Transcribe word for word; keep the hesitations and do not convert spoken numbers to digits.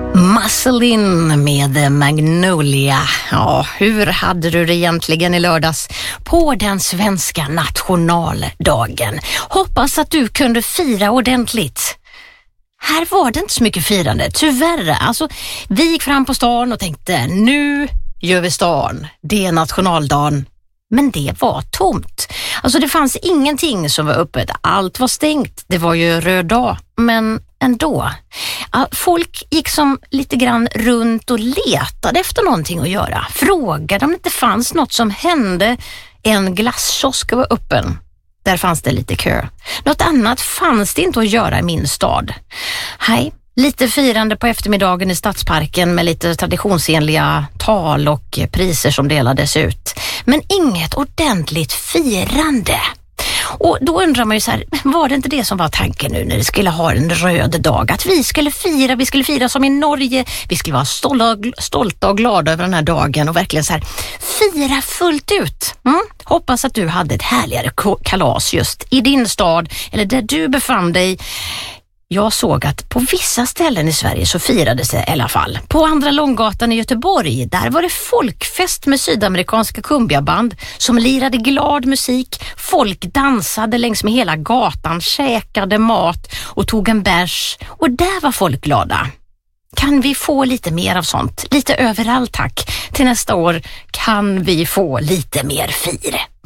Musselin med Magnolia. Ja, hur hade du det egentligen i lördags på den svenska nationaldagen? Hoppas att du kunde fira ordentligt. Här var det inte så mycket firande, tyvärr. Alltså, vi gick fram på stan och tänkte, nu gör vi stan. Det är nationaldagen. Men det var tomt. Alltså det fanns ingenting som var öppet. Allt var stängt. Det var ju röd dag. Men ändå. Folk gick som lite grann runt och letade efter någonting att göra. Frågade om det inte fanns något som hände. En glasskiosk var öppen. Där fanns det lite kö. Något annat fanns det inte att göra i min stad. Hej. Lite firande på eftermiddagen i Stadsparken med lite traditionsenliga tal och priser som delades ut. Men inget ordentligt firande. Och då undrar man ju så här, var det inte det som var tanken nu när det skulle ha en röd dag? Att vi skulle fira, vi skulle fira som i Norge. Vi skulle vara stolta, stolta och glada över den här dagen och verkligen så här fira fullt ut. Mm? Hoppas att du hade ett härligare kalas just i din stad eller där du befann dig. Jag såg att på vissa ställen i Sverige så firades det i alla fall. På Andra Långgatan i Göteborg, där var det folkfest med sydamerikanska kumbiaband som lirade glad musik. Folk dansade längs med hela gatan, käkade mat och tog en bärs. Och där var folk glada. Kan vi få lite mer av sånt? Lite överallt, tack. Till nästa år kan vi få lite mer fire.